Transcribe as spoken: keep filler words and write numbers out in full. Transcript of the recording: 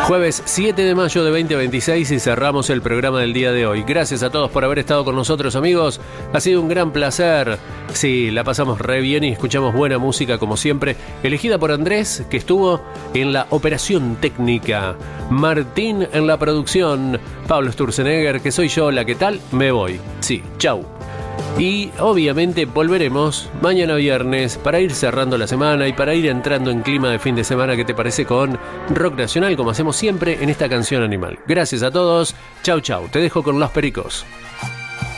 Jueves siete de mayo de veinte veintiséis y cerramos el programa del día de hoy. Gracias a todos por haber estado con nosotros, amigos. Ha sido un gran placer. Sí, la pasamos re bien y escuchamos buena música como siempre, elegida por Andrés, que estuvo en la operación técnica, Martín en la producción, Pablo Sturzenegger, que soy yo, la que tal, me voy. Sí, chau. Y obviamente volveremos mañana viernes para ir cerrando la semana y para ir entrando en clima de fin de semana, ¿qué te parece? Con rock nacional, como hacemos siempre en esta canción animal. Gracias a todos. Chau, chau. Te dejo con Los Pericos.